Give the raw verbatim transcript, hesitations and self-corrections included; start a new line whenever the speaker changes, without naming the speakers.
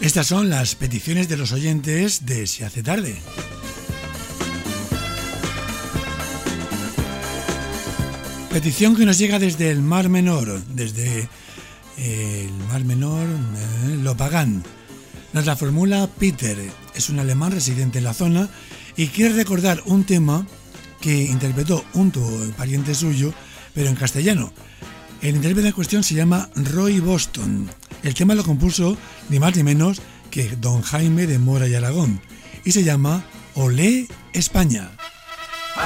Estas son las peticiones de los oyentes de Se hace tarde. Petición que nos llega desde el Mar Menor, desde el Mar Menor, eh, Lopagán. Nos la formula Peter, es un alemán residente en la zona y quiere recordar un tema que interpretó un pariente suyo, pero en castellano. El intérprete en cuestión se llama Roy Boston. El tema lo compuso ni más ni menos que don Jaime de Mora y Aragón y se llama Olé España.